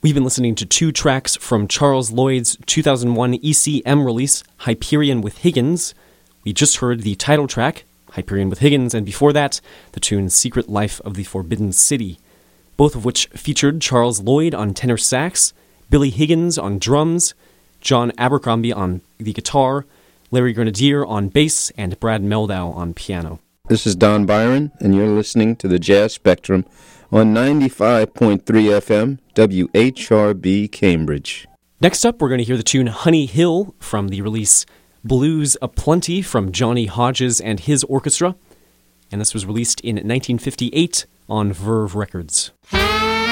We've been listening to two tracks from Charles Lloyd's 2001 ECM release, Hyperion with Higgins. We just heard the title track, Hyperion with Higgins, and before that, the tune Secret Life of the Forbidden City, both of which featured Charles Lloyd on tenor sax, Billy Higgins on drums, John Abercrombie on the guitar, Larry Grenadier on bass, and Brad Meldau on piano. This is Don Byron, and you're listening to the Jazz Spectrum on 95.3 FM, WHRB Cambridge. Next up, we're going to hear the tune Honey Hill from the release Blues Aplenty from Johnny Hodges and his orchestra, and this was released in 1958 on Verve Records.